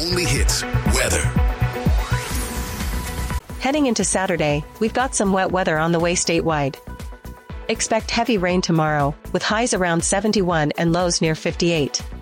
only hits, weather. Heading into Saturday, we've got some wet weather on the way statewide. Expect heavy rain tomorrow, with highs around 71 and lows near 58.